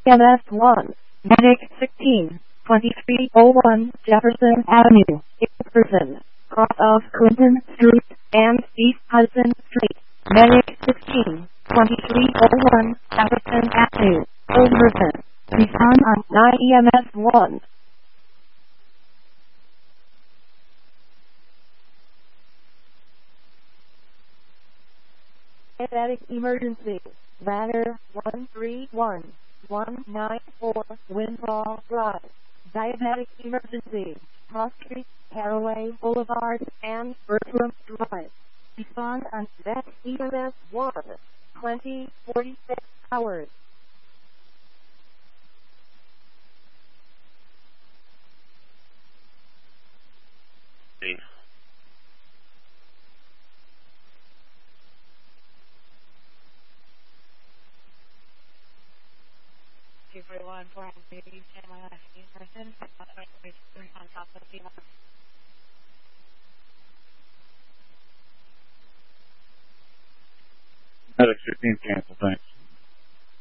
EMS 1, Medic 16, 2301 Jefferson Avenue, Jefferson, cross of Clinton Street and East Hudson Street. Medic 16, 2301 Jefferson Avenue, Jefferson. Respond on 9 EMS 1. Diabetic emergency. Ladder 131194 Windfall Drive. Diabetic emergency. Cross Street, Caraway Boulevard, and Bertram Drive. Respond on that EMS 1. 2046 hours. Medic 16 cancel, thanks.